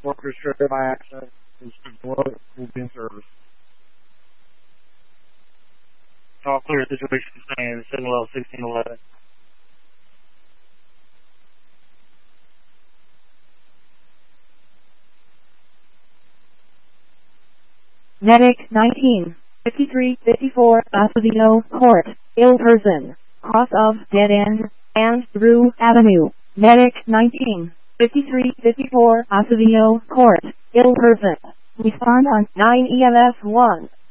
Workers driven by accident. Will be in service. All clear. Situation sustained. Signal 1611. Medic 19, 53, 54, Acevedo Court, ill person, cross of dead end, and through Avenue. Medic 19, 53, 54, Acevedo Court, ill person. Respond on 9 EMS 1.